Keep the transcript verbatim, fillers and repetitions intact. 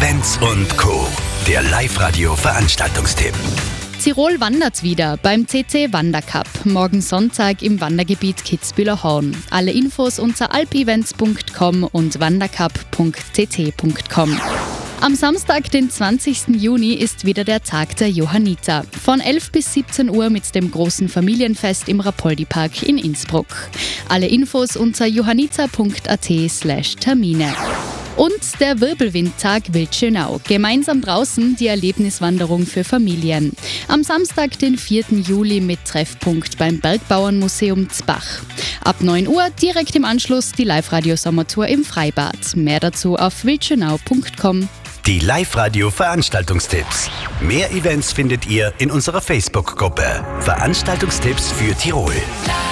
Events und Co. Der Live-Radio-Veranstaltungstipp. Tirol wandert's wieder beim C C Wandercup. Morgen Sonntag im Wandergebiet Kitzbühler Horn. Alle Infos unter alpevents punkt com und wandercup punkt c c punkt com. Am Samstag, den zwanzigsten Juni, ist wieder der Tag der Johanniter. Von elf bis siebzehn Uhr mit dem großen Familienfest im Rapoldi-Park in Innsbruck. Alle Infos unter johanniter punkt a t slash Termine. Und der Wirbelwindtag Wildschönau. Gemeinsam draußen die Erlebniswanderung für Familien. Am Samstag, den vierten Juli mit Treffpunkt beim Bergbauernmuseum Zbach. Ab neun Uhr direkt im Anschluss die Live-Radio-Sommertour im Freibad. Mehr dazu auf wildschönau punkt com. Die Live-Radio-Veranstaltungstipps. Mehr Events findet ihr in unserer Facebook-Gruppe. Veranstaltungstipps für Tirol.